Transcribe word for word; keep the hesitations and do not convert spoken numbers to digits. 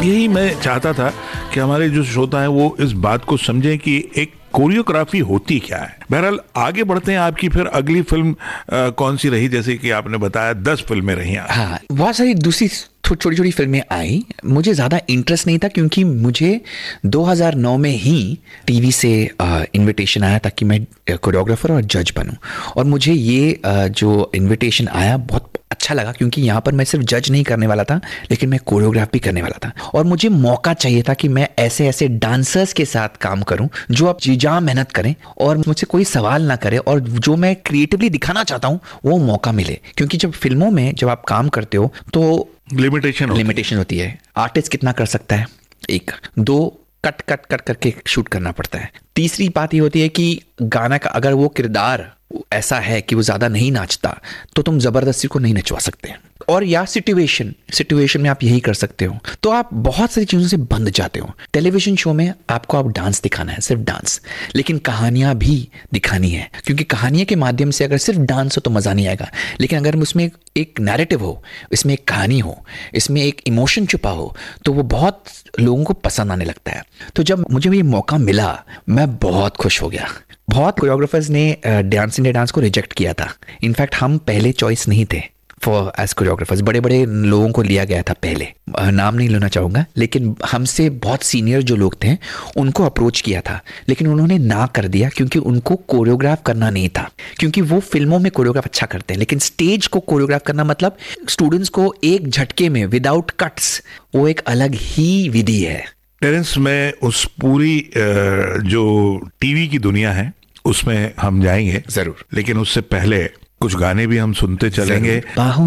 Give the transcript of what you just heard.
यही मैं चाहता था कि हमारे जो श्रोता है वो इस बात को समझें कि एक कोरियोग्राफी होती क्या है। बहरहाल आगे बढ़ते हैं। आपकी फिर अगली फिल्म आ, कौन सी रही? जैसे कि आपने बताया दस फिल्में रही। हाँ, बहुत सारी दूसरी छोटी छोटी फिल्में आई। मुझे ज़्यादा इंटरेस्ट नहीं था क्योंकि मुझे दो हज़ार नौ में ही टीवी से इनविटेशन आया था कि मैं कोरियोग्राफर और जज बनूं, और मुझे ये आ, जो इनविटेशन आया बहुत अच्छा लगा क्योंकि यहाँ पर मैं सिर्फ जज नहीं करने वाला था लेकिन मैं कोरियोग्राफ भी करने वाला था, और मुझे मौका चाहिए था कि मैं ऐसे ऐसे डांसर्स के साथ काम करूं जो अब जी जान मेहनत करें और मुझसे कोई सवाल ना करे, और जो मैं क्रिएटिवली दिखाना चाहता हूं वो मौका मिले। क्योंकि जब फिल्मों में जब आप काम करते हो तो लिमिटेशन लिमिटेशन होती है। आर्टिस्ट कितना कर सकता है, एक दो कट कट कट करके शूट करना पड़ता है। तीसरी बात ये होती है कि गाना का अगर वो किरदार ऐसा है कि वो ज्यादा नहीं नाचता तो तुम जबरदस्ती को नहीं नचवा सकते, और या सिचुएशन सिचुएशन में आप यही कर सकते हो। तो आप बहुत सारी चीजों से बंध जाते हो। टेलीविजन शो में आपको आप डांस दिखाना है, सिर्फ डांस, लेकिन कहानियां भी दिखानी है, क्योंकि कहानियों के माध्यम से अगर सिर्फ डांस हो तो मजा नहीं आएगा, लेकिन अगर उसमें एक नैरेटिव हो, इसमें एक कहानी हो, इसमें एक इमोशन छुपा हो, तो वो बहुत लोगों को पसंद आने लगता है। तो जब मुझे ये मौका मिला मैं बहुत खुश हो गया। बहुत कोरियोग्राफर्स ने डांस इंडिया डांस को रिजेक्ट किया था। इनफैक्ट हम पहले चॉइस नहीं थे फॉर एज कोरियोग्राफर्स। बड़े बड़े लोगों को लिया गया था पहले, नाम नहीं लेना चाहूँगा, लेकिन हमसे बहुत सीनियर जो लोग थे उनको अप्रोच किया था, लेकिन उन्होंने ना कर दिया क्योंकि उनको कोरियोग्राफ करना नहीं था। क्योंकि वो फिल्मों में कोरियोग्राफ अच्छा करते हैं, लेकिन स्टेज को कोरियोग्राफ करना मतलब स्टूडेंट्स को एक झटके में विदाउट कट्स, वो एक अलग ही विधि है। टेरेंस, में उस पूरी जो टीवी की दुनिया है उसमें हम जाएंगे जरूर, लेकिन उससे पहले कुछ गाने भी हम सुनते चलेंगे।